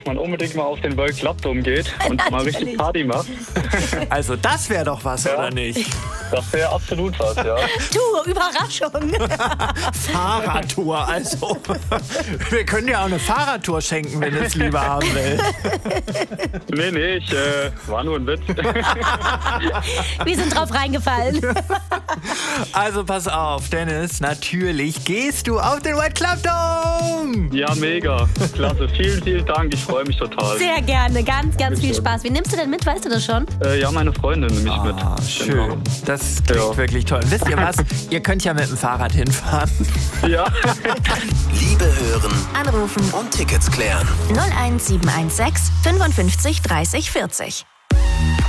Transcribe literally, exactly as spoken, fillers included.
man unbedingt mal auf den World Club Dome geht und mal richtig Party macht. Also das wäre doch was, ja. Oder nicht? Das wäre absolut was, ja. Tour, Überraschung. Fahrradtour, also. Wir können ja auch eine Fahrradtour schenken, wenn du es lieber haben willst. Nee, nee, ich äh, war nur ein Witz. Wir sind drauf reingefallen. Also pass auf, Dennis, natürlich gehst du auf den World Club Dome. Ja, mega. Klasse. Vielen, vielen Dank. Ich freue mich total. Sehr gerne. Ganz, ganz viel Spaß. Wie nimmst du denn mit? Weißt du das schon? Äh, ja, meine Freundin nimmt mich ah, mit. Schön. Genau. Das klingt ja. wirklich toll. Wisst ihr was? Ihr könnt ja mit dem Fahrrad hinfahren. Ja. Liebe hören, anrufen und Tickets klären. null eins sieben eins sechs fünfundfünfzig dreißig vierzig.